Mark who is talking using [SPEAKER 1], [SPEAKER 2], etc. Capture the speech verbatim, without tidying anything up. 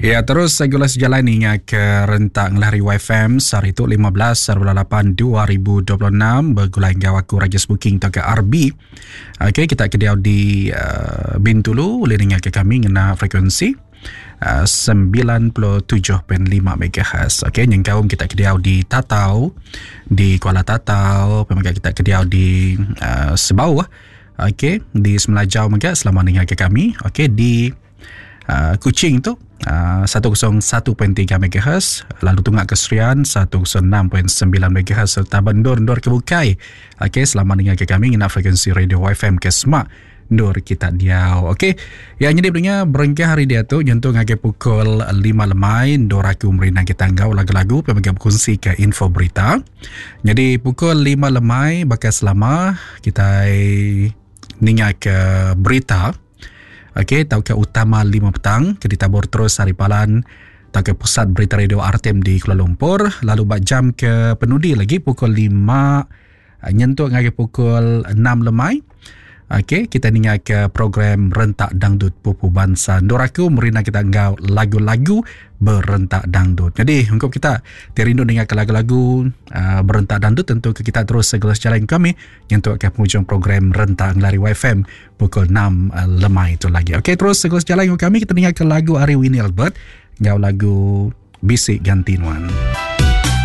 [SPEAKER 1] Ya, terus segala sejalan ingat ke rentak ngelari Y F M hari itu lima belas bulan lapan dua ribu dua puluh enam bergulai dengan aku Rajas Booking ke R B. Okey, kita kediau di uh, Bintulu boleh dengar ke kami ngena frekuensi uh, sembilan puluh tujuh perpuluhan lima megahertz. Okey, yang kaum kita kediau di Tatau, di Kuala Tatau, pemegang kita kediau di uh, Sebau. Okey, di Semelajau juga selama dengar ke kami. Okey, di uh, Kuching tu Uh, seratus satu perpuluhan tiga megahertz, lalu Tunggak Keserian seratus enam perpuluhan sembilan megahertz serta Bendur-Ndur Kebukai. Okey, selamat dengar ke kami ngena frekuensi radio Y F M ke Semak Nur kita diau. Okey, yang jadi punya berengkah hari dia tu nyentuh ngake pukul lima lemai Ndor aku merina kita anggau lagu-lagu pemegang kongsi ke info berita. Jadi pukul lima lemai bakal selama kita dengar ke berita. Okey, tahu ke utama lima petang, ke ditabur terus hari palan, tahu ke pusat berita radio R T M di Kuala Lumpur, lalu bak jam ke penudi lagi pukul lima, nyentuh ngaki pukul enam lemai. Okey, kita dengar ke program Rentak Dangdut Pupu Bangsa. Ndoraku merina kita enggau lagu-lagu berentak dangdut. Jadi, untuk kita terindu dengar ke lagu-lagu uh, berentak dangdut, tentu kita terus segala sejalan kami untuk ke penghujung program Rentak Ngelari Y F M pukul enam uh, lemai itu lagi. Okey, terus segala sejalan kami kita dengar ke lagu Ari Winnie Albert, ngau lagu Bisik Ganti Nuan.